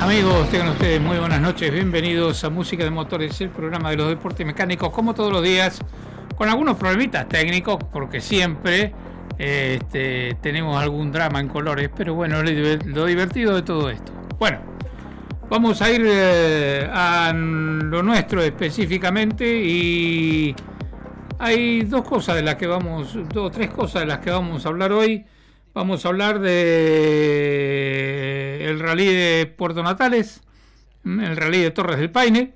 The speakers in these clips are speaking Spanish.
Amigos, tengan ustedes muy buenas noches, bienvenidos a Música de Motores, el programa de los deportes mecánicos, como todos los días, con algunos problemitas técnicos, porque siempre tenemos algún drama en colores, pero bueno, lo divertido de todo esto. Bueno, vamos a ir a lo nuestro específicamente, y hay tres cosas de las que vamos a hablar hoy. Vamos a hablar de el rally de Puerto Natales, el rally de Torres del Paine,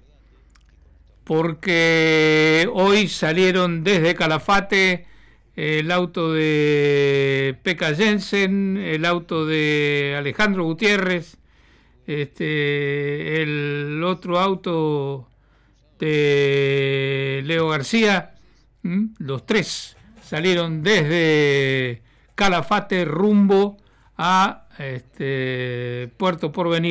porque hoy salieron desde Calafate el auto de Pekka Jensen, el auto de Alejandro Gutiérrez, el otro auto de Leo García. Los tres salieron desde Calafate rumbo a Puerto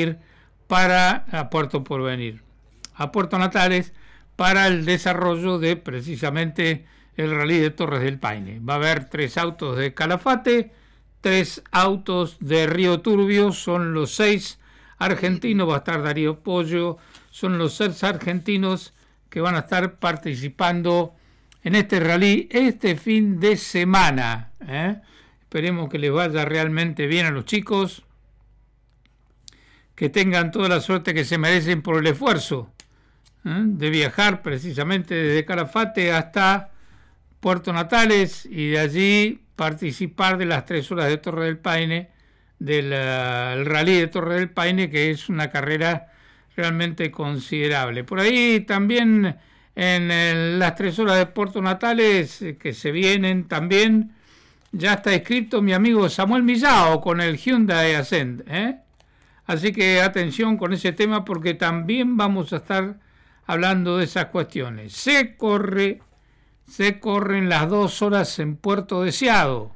Natales, para el desarrollo de precisamente el rally de Torres del Paine. Va a haber 3 autos de Calafate, 3 autos de Río Turbio, son los 6 argentinos, va a estar Darío Pollo, son los 6 argentinos que van a estar participando en este rally este fin de semana. Esperemos que les vaya realmente bien a los chicos, que tengan toda la suerte que se merecen por el esfuerzo de viajar precisamente desde Calafate hasta Puerto Natales y de allí participar de las 3 horas de Torre del Paine, del rally de Torre del Paine, que es una carrera realmente considerable. Por ahí también en las 3 horas de Puerto Natales que se vienen también, ya está escrito mi amigo Samuel Millao con el Hyundai Accent, Así que atención con ese tema, porque también vamos a estar hablando de esas cuestiones. Se corren las 2 horas en Puerto Deseado.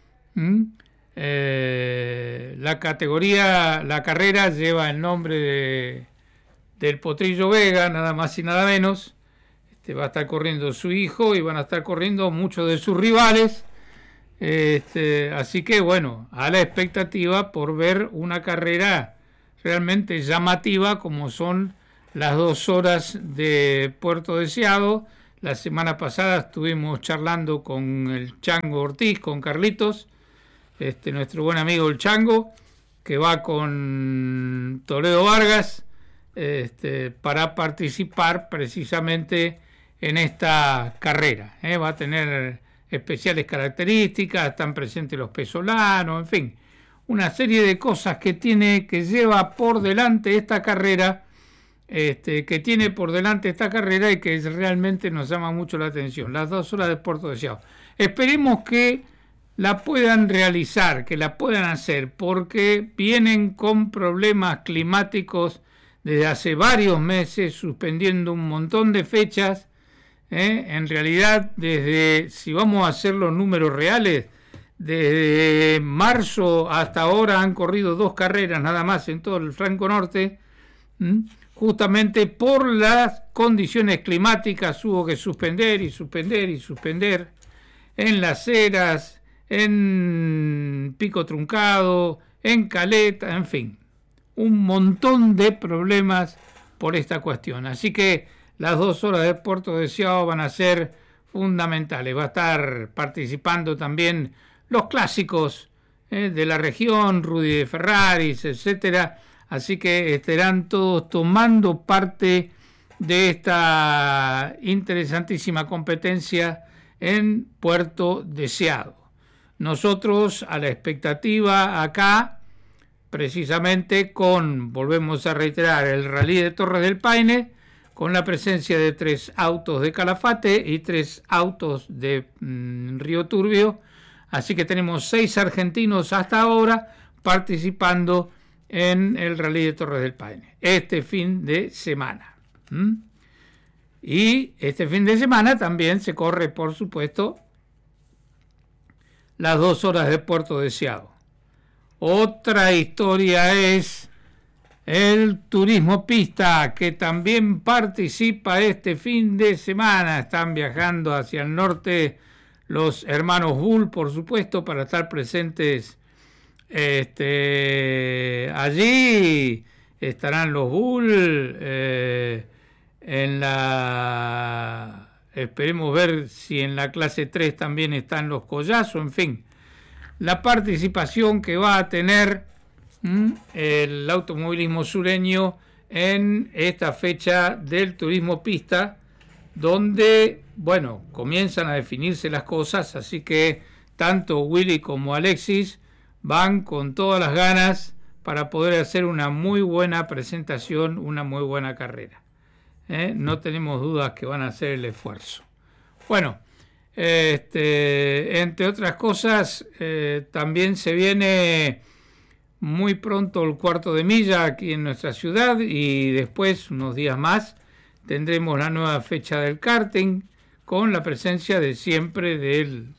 La carrera lleva el nombre del Potrillo Vega, nada más y nada menos. Va a estar corriendo su hijo y van a estar corriendo muchos de sus rivales. Así que bueno, a la expectativa por ver una carrera realmente llamativa, como son las 2 horas de Puerto Deseado. La semana pasada estuvimos charlando con el Chango Ortiz, con Carlitos, nuestro buen amigo el Chango, que va con Toledo Vargas, para participar precisamente en esta carrera. Va a tener especiales características, están presentes los pesolanos, en fin, una serie de cosas que lleva por delante esta carrera, y que realmente nos llama mucho la atención, las 2 horas de Puerto Deseado. Esperemos que la puedan realizar, que la puedan hacer, porque vienen con problemas climáticos desde hace varios meses, suspendiendo un montón de fechas. En realidad, si vamos a hacer los números reales, desde marzo hasta ahora han corrido 2 carreras nada más en todo el Franco Norte. Justamente por las condiciones climáticas hubo que suspender en Las Heras, en Pico Truncado, en Caleta, en fin, un montón de problemas por esta cuestión. Así que las 2 horas de Puerto Deseado van a ser fundamentales. Va a estar participando también los clásicos de la región, Rudy de Ferraris, etcétera. Así que estarán todos tomando parte de esta interesantísima competencia en Puerto Deseado. Nosotros a la expectativa acá, precisamente volvemos a reiterar, el rally de Torres del Paine, con la presencia de 3 autos de Calafate y 3 autos de Río Turbio. Así que tenemos 6 argentinos hasta ahora participando en el rally de Torres del Paine este fin de semana. Y este fin de semana también se corre, por supuesto, las 2 horas de Puerto Deseado. Otra historia es el turismo pista, que también participa este fin de semana. Están viajando hacia el norte los hermanos Bull, por supuesto, para estar presentes allí estarán los Bull, esperemos ver si en la clase 3 también están los Collazo, en fin, la participación que va a tener el automovilismo sureño en esta fecha del turismo pista, donde, bueno, comienzan a definirse las cosas, así que tanto Willy como Alexis van con todas las ganas para poder hacer una muy buena presentación, una muy buena carrera. No tenemos dudas que van a hacer el esfuerzo. Bueno, entre otras cosas, también se viene muy pronto el cuarto de milla aquí en nuestra ciudad, y después, unos días más, tendremos la nueva fecha del karting con la presencia de siempre del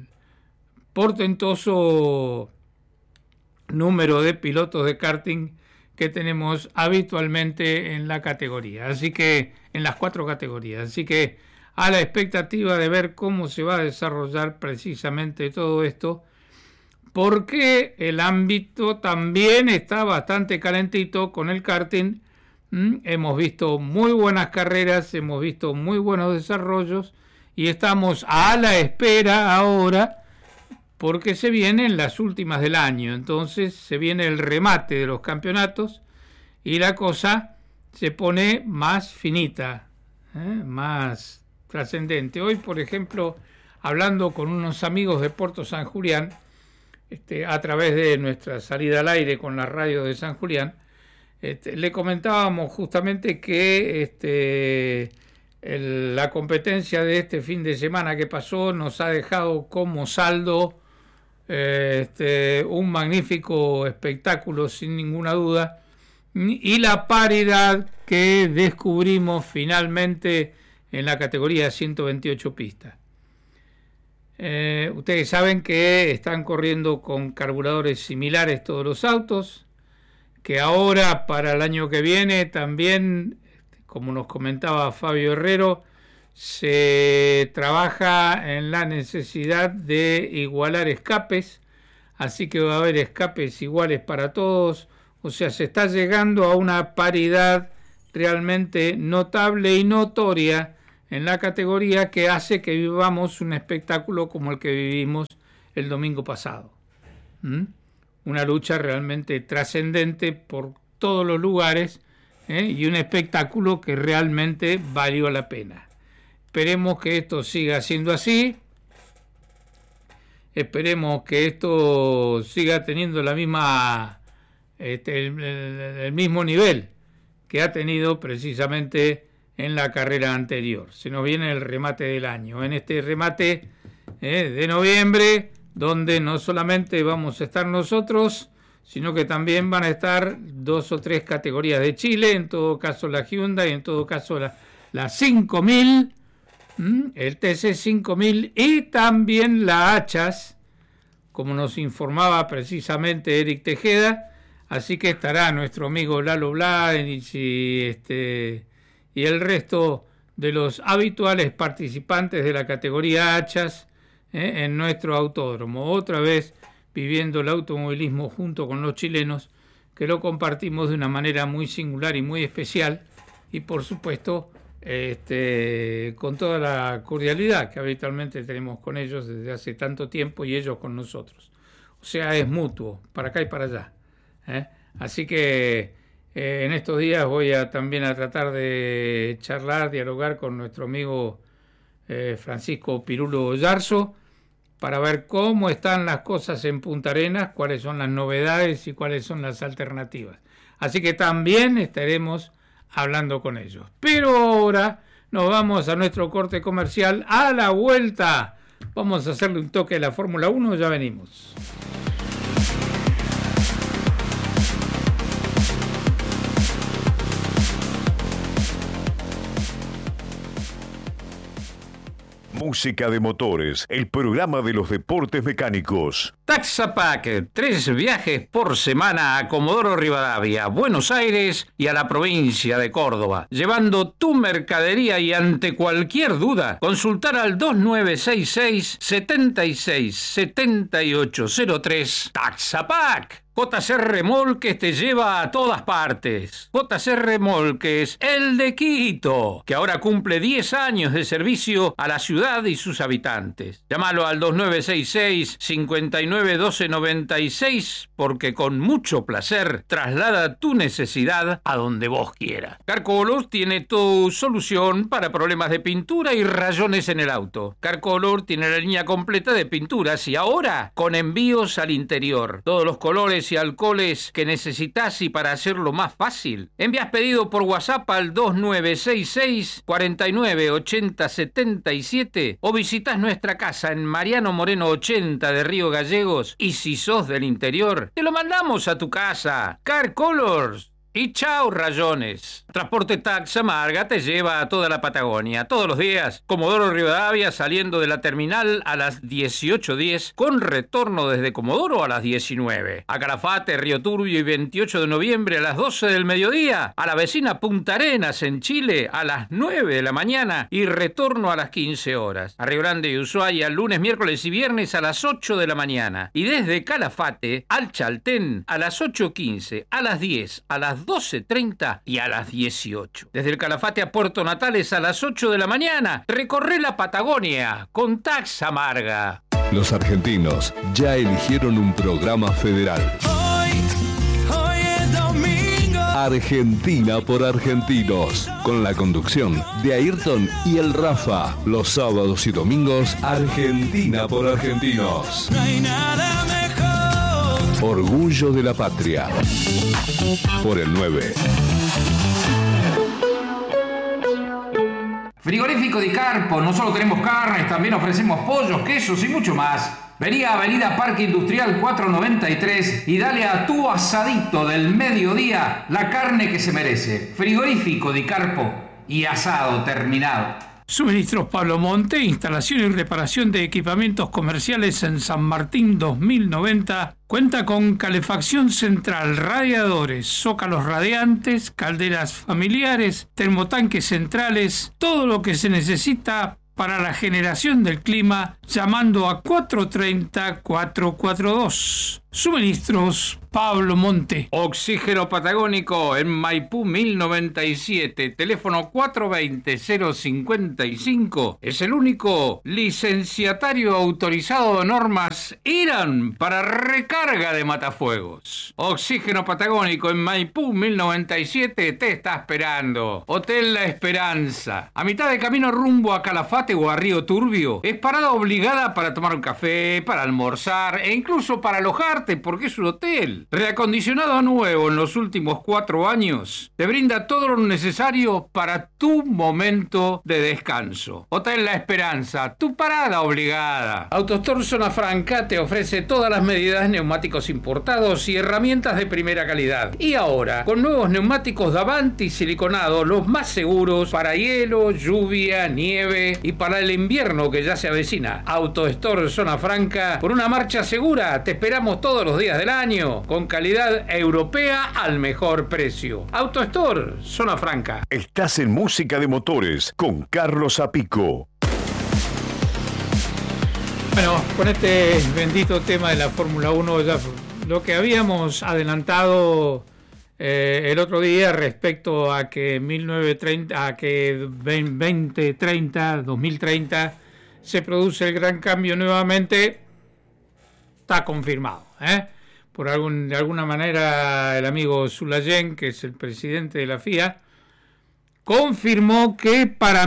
portentoso número de pilotos de karting que tenemos habitualmente en la categoría, así que en las 4 categorías, así que a la expectativa de ver cómo se va a desarrollar precisamente todo esto, porque el ámbito también está bastante calentito con el karting. Hemos visto muy buenas carreras, hemos visto muy buenos desarrollos y estamos a la espera ahora porque se vienen las últimas del año, entonces se viene el remate de los campeonatos y la cosa se pone más finita, más trascendente. Hoy, por ejemplo, hablando con unos amigos de Puerto San Julián, a través de nuestra salida al aire con la radio de San Julián, le comentábamos justamente que la competencia de este fin de semana que pasó nos ha dejado como saldo un magnífico espectáculo, sin ninguna duda, y la paridad que descubrimos finalmente en la categoría de 128 pistas. Ustedes saben que están corriendo con carburadores similares todos los autos, que ahora para el año que viene también, como nos comentaba Fabio Herrero, se trabaja en la necesidad de igualar escapes, así que va a haber escapes iguales para todos, o sea, se está llegando a una paridad realmente notable y notoria en la categoría, que hace que vivamos un espectáculo como el que vivimos el domingo pasado. Una lucha realmente trascendente por todos los lugares, y un espectáculo que realmente valió la pena. Esperemos que esto siga siendo así, esperemos que esto siga teniendo la misma el mismo nivel que ha tenido precisamente en la carrera anterior. Se nos viene el remate del año, en este remate de noviembre, donde no solamente vamos a estar nosotros, sino que también van a estar 2 o 3 categorías de Chile, en todo caso la Hyundai, en todo caso la 5000, el TC 5000 y también la Hachas, como nos informaba precisamente Eric Tejeda. Así que estará nuestro amigo Lalo Blanich y el resto de los habituales participantes de la categoría Hachas en nuestro autódromo, otra vez viviendo el automovilismo junto con los chilenos, que lo compartimos de una manera muy singular y muy especial, y por supuesto con toda la cordialidad que habitualmente tenemos con ellos desde hace tanto tiempo y ellos con nosotros. O sea, es mutuo, para acá y para allá. Así que en estos días voy también a tratar de dialogar con nuestro amigo Francisco Pirulo Yarzo, para ver cómo están las cosas en Punta Arenas, cuáles son las novedades y cuáles son las alternativas. Así que también estaremos hablando con ellos. Pero ahora nos vamos a nuestro corte comercial. A la vuelta vamos a hacerle un toque a la Fórmula 1, ya venimos. Música de Motores, el programa de los deportes mecánicos. Taxapack, 3 viajes por semana a Comodoro Rivadavia, Buenos Aires y a la provincia de Córdoba, llevando tu mercadería y ante cualquier duda, consultar al 2966 76 7803 Taxapack. JC Remolques te lleva a todas partes. JC Remolques, el de Quito, que ahora cumple 10 años de servicio a la ciudad y sus habitantes. Llámalo al 2966 591296 porque con mucho placer traslada tu necesidad a donde vos quieras. Carcolor tiene tu solución para problemas de pintura y rayones en el auto. Carcolor tiene la línea completa de pinturas y ahora con envíos al interior. Todos los colores y alcoholes que necesitas y para hacerlo más fácil. Envías pedido por WhatsApp al 2966 498077 o visitas nuestra casa en Mariano Moreno 80 de Río Gallegos y si sos del interior, te lo mandamos a tu casa. Car Colors. Y chao, rayones. Transporte Taxamarga te lleva a toda la Patagonia, todos los días. Comodoro Rivadavia saliendo de la terminal a las 18:10, con retorno desde Comodoro a las 19. A Calafate, Río Turbio y 28 de noviembre a las 12 del mediodía. A la vecina Punta Arenas en Chile a las 9 de la mañana y retorno a las 15 horas. A Río Grande y Ushuaia lunes, miércoles y viernes a las 8 de la mañana. Y desde Calafate al Chaltén a las 8:15, a las 10, a las 12:30 y a las 18. Desde el Calafate a Puerto Natales a las 8 de la mañana. Recorre la Patagonia con Taxamarga. Los argentinos ya eligieron un programa federal. Hoy es domingo. Argentina por argentinos. Con la conducción de Ayrton y el Rafa. Los sábados y domingos, Argentina por argentinos. No hay nada mejor. Orgullo de la patria. Por el 9. Frigorífico Di Carpo, no solo tenemos carnes, también ofrecemos pollos, quesos y mucho más. Vení a Avenida Parque Industrial 493 y dale a tu asadito del mediodía la carne que se merece. Frigorífico Di Carpo y asado terminado. Suministros Pablo Monte, instalación y reparación de equipamientos comerciales en San Martín 2090. Cuenta con calefacción central, radiadores, zócalos radiantes, calderas familiares, termotanques centrales, todo lo que se necesita para la generación del clima, llamando a 430-442. Suministros Pablo Monte. Oxígeno Patagónico en Maipú 1097, teléfono 420-055. Es el único licenciatario autorizado de normas IRAN para recarga de matafuegos. Oxígeno Patagónico en Maipú 1097 te está esperando. Hotel La Esperanza. A mitad de camino rumbo a Calafate o a Río Turbio. Es parada obligada para tomar un café, para almorzar e incluso para alojarte porque es un hotel. Reacondicionado nuevo en los últimos 4 años, te brinda todo lo necesario para tu momento de descanso. Hotel La Esperanza, tu parada obligada. AutoStore Zona Franca te ofrece todas las medidas, neumáticos importados y herramientas de primera calidad. Y ahora, con nuevos neumáticos Davanti siliconados, los más seguros para hielo, lluvia, nieve y para el invierno que ya se avecina. AutoStore Zona Franca, por una marcha segura, te esperamos todos los días del año, con calidad europea al mejor precio. AutoStore Zona Franca. Estás en Música de Motores con Carlos Apico. Bueno, con este bendito tema de la Fórmula 1, ya lo que habíamos adelantado el otro día respecto a que 2030 se produce el gran cambio nuevamente, está confirmado, de alguna manera el amigo Sulayén, que es el presidente de la FIA, confirmó que para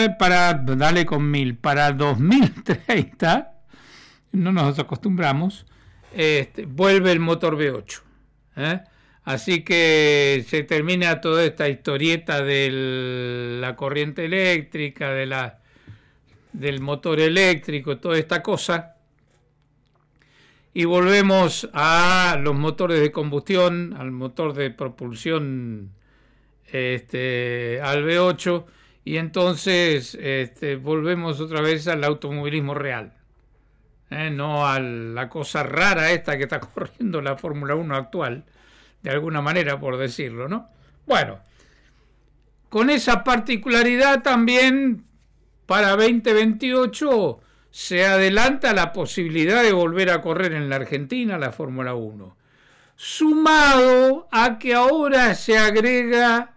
2030, no nos acostumbramos, vuelve el motor V8. Así que se termina toda esta historieta de la corriente eléctrica, del motor eléctrico, toda esta cosa. Y volvemos a los motores de combustión, al motor de propulsión, al V8, y entonces volvemos otra vez al automovilismo real. no a la cosa rara esta que está corriendo la Fórmula 1 actual, de alguna manera, por decirlo, ¿no? Bueno, con esa particularidad también para 2028 se adelanta la posibilidad de volver a correr en la Argentina la Fórmula 1, sumado a que ahora se agrega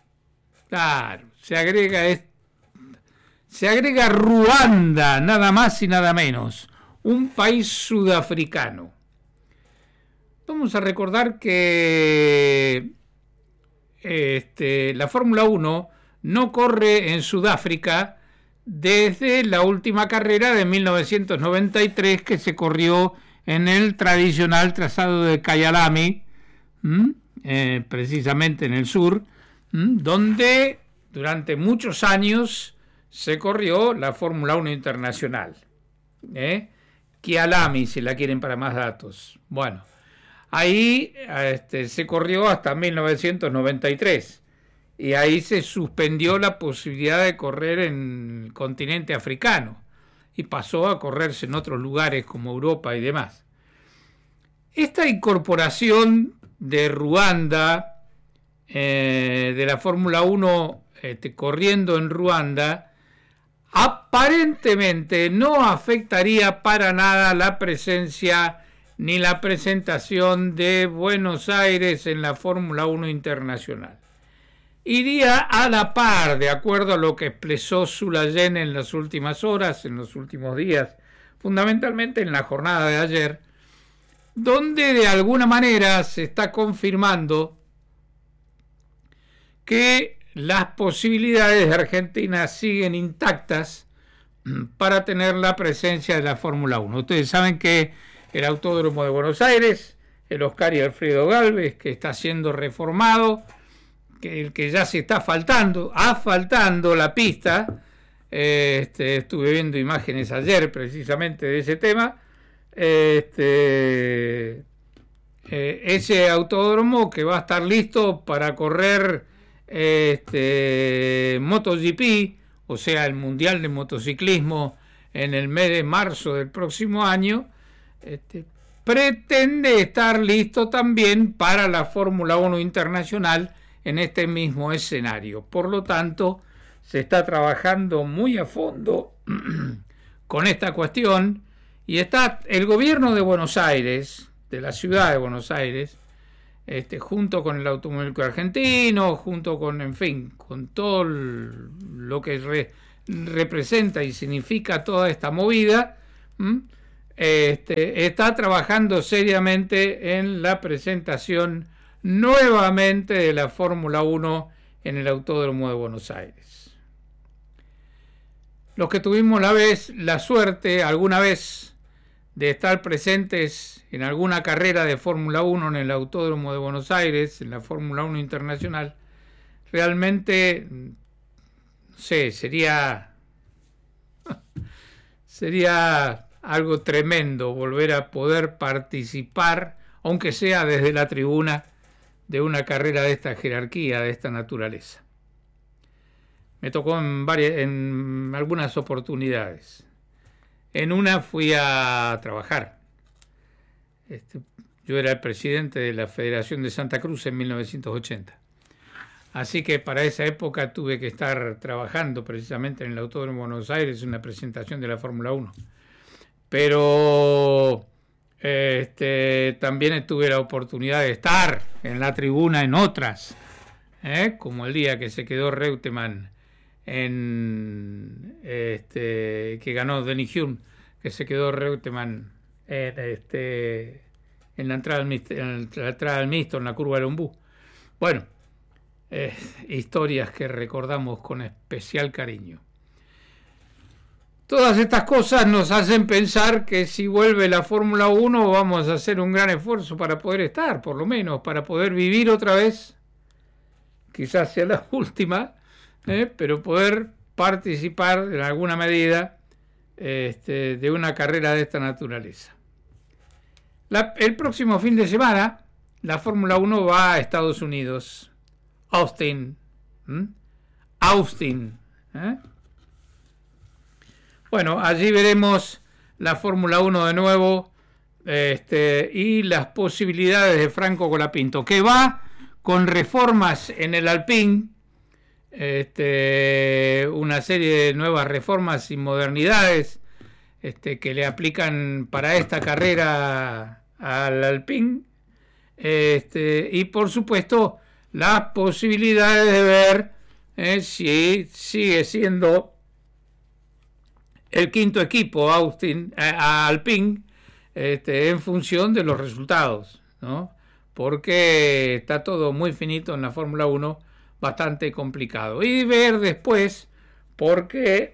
Ruanda, nada más y nada menos, un país sudafricano. Vamos a recordar que la Fórmula 1 no corre en Sudáfrica desde la última carrera de 1993, que se corrió en el tradicional trazado de Kyalami, precisamente en el sur, donde durante muchos años se corrió la Fórmula 1 internacional. Kyalami, si la quieren para más datos. Bueno, ahí se corrió hasta 1993 y ahí se suspendió la posibilidad de correr en el continente africano y pasó a correrse en otros lugares como Europa y demás. Esta incorporación de Ruanda, de la Fórmula 1 corriendo en Ruanda, aparentemente no afectaría para nada la presencia ni la presentación de Buenos Aires en la Fórmula 1 internacional. Iría a la par, de acuerdo a lo que expresó Sulayen en las últimas horas, en los últimos días, fundamentalmente en la jornada de ayer, donde de alguna manera se está confirmando que las posibilidades de Argentina siguen intactas para tener la presencia de la Fórmula 1. Ustedes saben que el Autódromo de Buenos Aires, el Oscar y Alfredo Gálvez, que está siendo reformado, que ya se está asfaltando la pista, estuve viendo imágenes ayer precisamente de ese tema, ese autódromo que va a estar listo para correr MotoGP, o sea, el Mundial de Motociclismo en el mes de marzo del próximo año, pretende estar listo también para la Fórmula 1 internacional en este mismo escenario. Por lo tanto, se está trabajando muy a fondo con esta cuestión y está el gobierno de Buenos Aires, de la ciudad de Buenos Aires, junto con el Automóvil Argentino, junto con, en fin, con todo lo que representa y significa toda esta movida, está trabajando seriamente en la presentación nuevamente de la Fórmula 1 en el Autódromo de Buenos Aires. Los que tuvimos la suerte alguna vez de estar presentes en alguna carrera de Fórmula 1 en el Autódromo de Buenos Aires, en la Fórmula 1 internacional, realmente, no sé, sería algo tremendo volver a poder participar, aunque sea desde la tribuna, de una carrera de esta jerarquía, de esta naturaleza. Me tocó en algunas oportunidades. En una fui a trabajar. Yo era el presidente de la Federación de Santa Cruz en 1980. Así que para esa época tuve que estar trabajando precisamente en el Autódromo de Buenos Aires en una presentación de la Fórmula 1. Pero también tuve la oportunidad de estar en la tribuna en otras, como el día que se quedó Reutemann que ganó Denny Hulme, que se quedó Reutemann en la entrada al mixto, en la curva del Ombú. Bueno, historias que recordamos con especial cariño. Todas estas cosas nos hacen pensar que si vuelve la Fórmula 1 vamos a hacer un gran esfuerzo para poder estar, por lo menos, para poder vivir otra vez, quizás sea la última, pero poder participar en alguna medida de una carrera de esta naturaleza. El próximo fin de semana la Fórmula 1 va a Estados Unidos, Austin. Bueno, allí veremos la Fórmula 1 de nuevo, y las posibilidades de Franco Colapinto, que va con reformas en el Alpine, una serie de nuevas reformas y modernidades que le aplican para esta carrera al Alpine, y por supuesto las posibilidades de ver si sigue siendo el quinto equipo Alpine, en función de los resultados, ¿no? Porque está todo muy finito en la Fórmula 1, bastante complicado. Y ver después, porque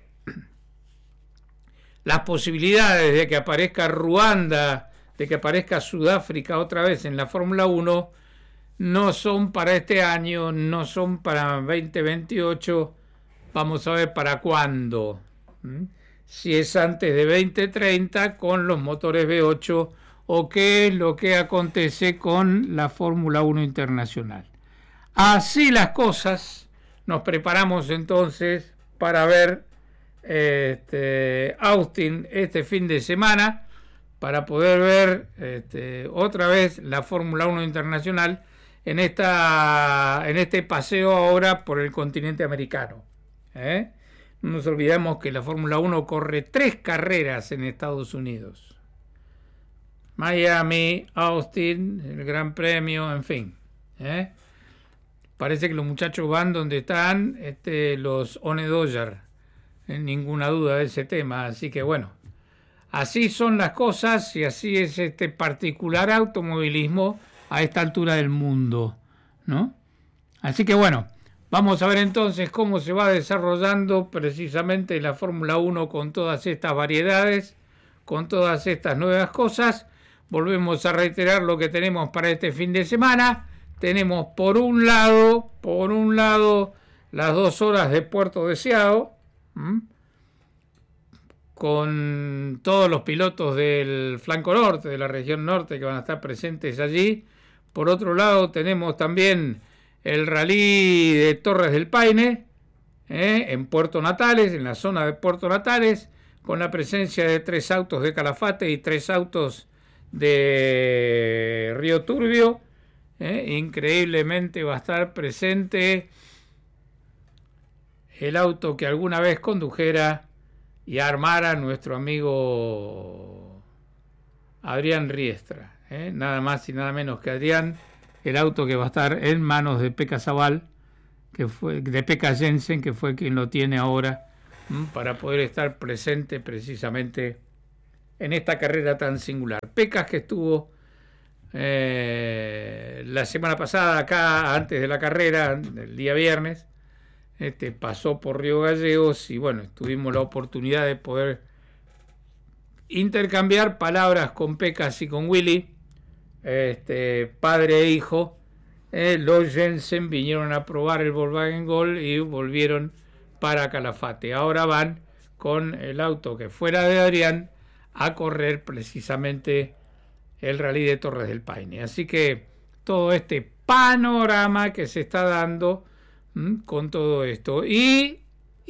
las posibilidades de que aparezca Ruanda, de que aparezca Sudáfrica otra vez en la Fórmula 1, no son para este año, no son para 2028, vamos a ver para cuándo. Si es antes de 2030 con los motores V8 o qué es lo que acontece con la Fórmula 1 internacional. Así las cosas, nos preparamos entonces para ver Austin este fin de semana, para poder ver otra vez la Fórmula 1 internacional en este paseo ahora por el continente americano. No nos olvidemos que la Fórmula 1 corre 3 carreras en Estados Unidos. Miami, Austin, el Gran Premio, en fin. Parece que los muchachos van donde están los One Dodger, ninguna duda de ese tema. Así que bueno, así son las cosas y así es este particular automovilismo a esta altura del mundo, ¿no? Así que bueno, vamos a ver entonces cómo se va desarrollando precisamente la Fórmula 1 con todas estas variedades, con todas estas nuevas cosas. Volvemos a reiterar lo que tenemos para este fin de semana. Tenemos por un lado las 2 horas de Puerto Deseado, con todos los pilotos del flanco norte, de la región norte, que van a estar presentes allí. Por otro lado tenemos también el rally de Torres del Paine, en Puerto Natales, en la zona de Puerto Natales, con la presencia de 3 autos de Calafate y 3 autos de Río Turbio. Increíblemente va a estar presente el auto que alguna vez condujera y armara nuestro amigo Adrián Riestra, nada más y nada menos que Adrián, el auto que va a estar en manos de Pekka Zabal, de Pekka Jensen, que fue quien lo tiene ahora, para poder estar presente precisamente en esta carrera tan singular. Pekka, que estuvo la semana pasada acá, antes de la carrera, el día viernes, pasó por Río Gallegos y bueno, tuvimos la oportunidad de poder intercambiar palabras con Pekka y con Willy, padre e hijo. Los Jensen vinieron a probar el Volkswagen Gol y volvieron para Calafate. Ahora van con el auto que fuera de Adrián a correr precisamente el rally de Torres del Paine. Así que todo este panorama que se está dando con todo esto. Y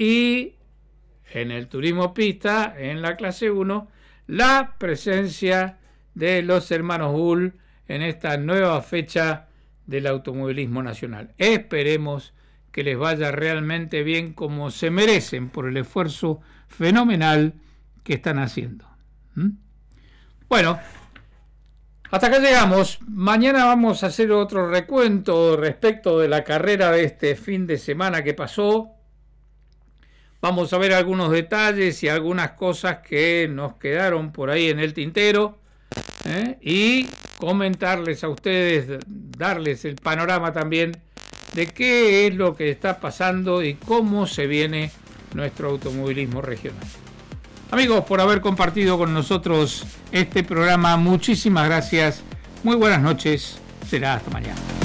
en el turismo pista, en la clase 1, la presencia de los hermanos Bull en esta nueva fecha del automovilismo nacional. Esperemos que les vaya realmente bien, como se merecen, por el esfuerzo fenomenal que están haciendo. Bueno, hasta acá llegamos. Mañana vamos a hacer otro recuento respecto de la carrera de este fin de semana que pasó. Vamos a ver algunos detalles y algunas cosas que nos quedaron por ahí en el tintero, y comentarles a ustedes, darles el panorama también de qué es lo que está pasando y cómo se viene nuestro automovilismo regional. Amigos, por haber compartido con nosotros este programa, muchísimas gracias, muy buenas noches, será hasta mañana.